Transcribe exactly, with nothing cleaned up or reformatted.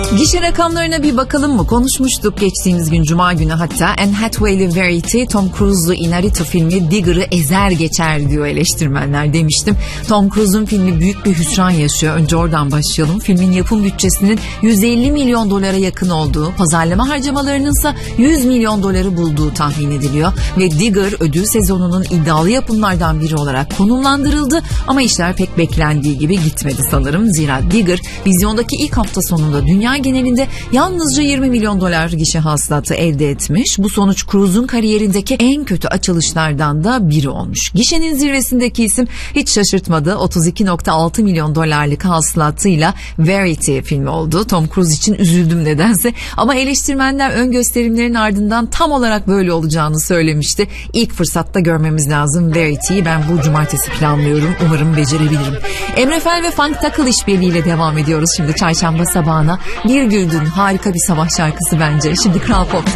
Gişe rakamlarına bir bakalım mı? Konuşmuştuk geçtiğimiz gün Cuma günü hatta. Anne Hathaway'li Verity, Tom Cruise'lu Inarritu filmi Digger'ı ezer geçer diyor eleştirmenler demiştim. Tom Cruise'un filmi büyük bir hüsran yaşıyor. Önce oradan başlayalım. Filmin yapım bütçesinin yüz elli milyon dolara yakın olduğu, pazarlama harcamalarının ise yüz milyon doları bulduğu tahmin ediliyor. Ve Digger ödül sezonunun iddialı yapımlardan biri olarak konumlandırıldı. Ama işler pek beklendiği gibi gitmedi sanırım. Zira Digger vizyondaki ilk hafta sonunda dünya genelinde yalnızca yirmi milyon dolar gişe hasılatı elde etmiş. Bu sonuç Cruise'un kariyerindeki en kötü açılışlardan da biri olmuş. Gişenin zirvesindeki isim hiç şaşırtmadı. otuz iki virgül altı milyon dolarlık hasılatıyla Verity filmi oldu. Tom Cruise için üzüldüm nedense. Ama eleştirmenler ön gösterimlerin ardından tam olarak böyle olacağını söylemişti. İlk fırsatta görmemiz lazım Verity'yi. Ben bu cumartesi planlıyorum. Umarım becerebilirim. Emre Fel ve Funk Takıl işbirliğiyle devam ediyoruz şimdi çarşamba sabahına. Bir güldün, harika bir sabah şarkısı bence. Şimdi Kral Pop'ta.